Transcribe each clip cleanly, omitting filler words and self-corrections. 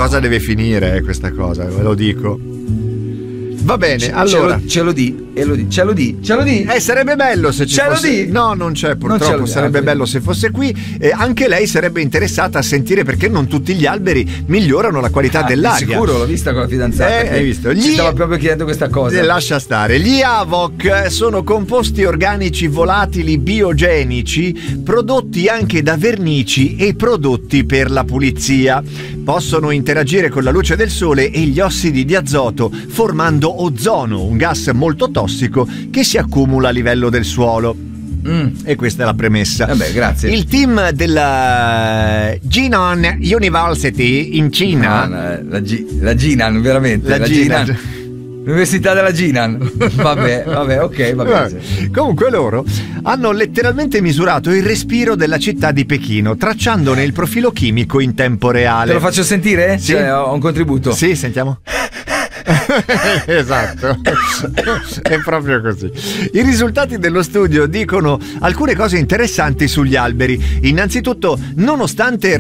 cosa deve finire questa cosa, ve lo dico. Va bene, allora ce lo di. Sarebbe bello se ci ce fosse. Lo di? No, non c'è purtroppo. Sarebbe bello se fosse qui. Anche lei sarebbe interessata a sentire perché non tutti gli alberi migliorano la qualità dell'aria. Sicuro, l'ho vista con la fidanzata. Hai visto? Ci stava proprio chiedendo questa cosa. Lascia stare. Gli AVOC sono composti organici volatili biogenici prodotti anche da vernici e prodotti per la pulizia. Possono interagire con la luce del sole e gli ossidi di azoto formando ozono, un gas molto tossico che si accumula a livello del suolo. E questa è la premessa. Vabbè, grazie. Il team della Jinan University in Cina, la Jinan, veramente la Jinan. L'università della Jinan. Vabbè, ok, va bene. Comunque loro hanno letteralmente misurato il respiro della città di Pechino, tracciandone il profilo chimico in tempo reale. Te lo faccio sentire? Sì. Cioè, ho un contributo. Sì, sentiamo. Esatto, è proprio così. I risultati dello studio dicono alcune cose interessanti sugli alberi. Innanzitutto, nonostante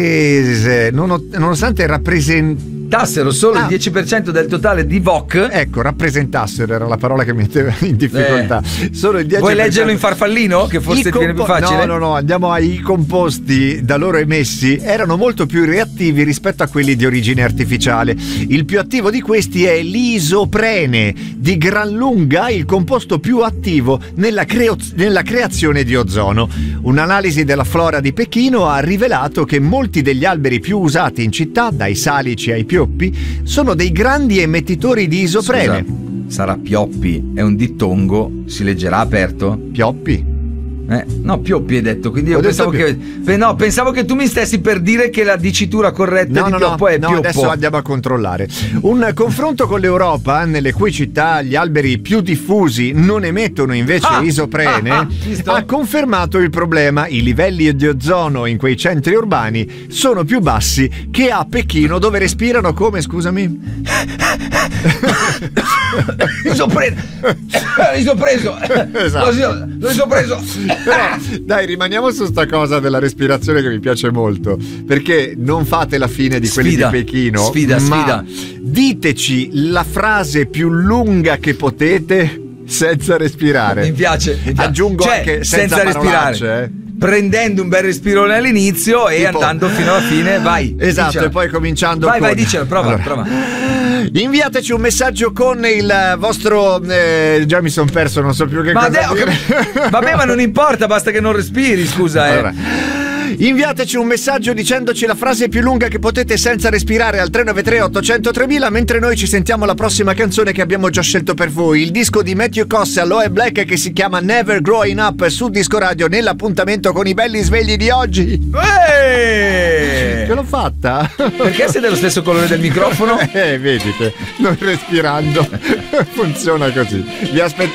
rappresentassero solo il 10% del totale di VOC. Ecco, rappresentassero era la parola che mi metteva in difficoltà. Solo il 10%. Vuoi leggerlo in farfallino? Che forse ti viene più facile? No, andiamo ai composti da loro emessi. Erano molto più reattivi rispetto a quelli di origine artificiale. Il più attivo di questi è l'isoprene, di gran lunga il composto più attivo nella creazione di ozono. Un'analisi della flora di Pechino ha rivelato che molti degli alberi più usati in città, dai salici ai pioppi, sono dei grandi emettitori di isoprene. Scusa, sarà pioppi, è un dittongo, si leggerà aperto? Pioppi? No, pioppi hai detto, quindi io pensavo che tu mi stessi per dire che la dicitura corretta di pioppo è pioppo. Adesso andiamo a controllare. Un confronto con l'Europa, nelle cui città gli alberi più diffusi non emettono invece isoprene, ha confermato il problema. I livelli di ozono in quei centri urbani sono più bassi che a Pechino, dove respirano come, scusami? Isopreso. Esatto. L'ho isopreso. Però, dai, rimaniamo su sta cosa della respirazione che mi piace molto, perché non fate la fine di quelli di Pechino. Sfida. Diteci la frase più lunga che potete senza respirare. Mi piace. Aggiungo anche senza respirare. Prendendo un bel respirone all'inizio e andando fino alla fine, vai. Esatto, dicela. E poi cominciando vai, dicelo, prova. Inviateci un messaggio con il vostro già mi son perso, non so più che cosa dire. Vabbè, ma non importa, basta che non respiri, scusa. Allora, inviateci un messaggio dicendoci la frase più lunga che potete senza respirare al 393 800 3000, mentre noi ci sentiamo la prossima canzone che abbiamo già scelto per voi, il disco di Matthew Coss e Aloe Black che si chiama Never Growing Up su Disco Radio, nell'appuntamento con i belli svegli di oggi. Ce l'ho fatta? Perché sei dello stesso colore del microfono? Vedi che non respirando funziona così. Vi aspettiamo.